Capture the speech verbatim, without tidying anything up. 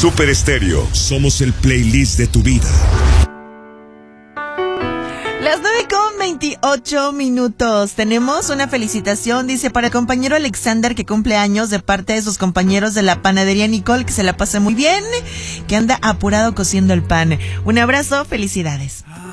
Super Estéreo. Somos el playlist de tu vida. Las nueve con veintiocho minutos. Tenemos una felicitación, dice, para el compañero Alexander, que cumple años, de parte de sus compañeros de la panadería Nicole, que se la pase muy bien, que anda apurado cociendo el pan. Un abrazo, felicidades.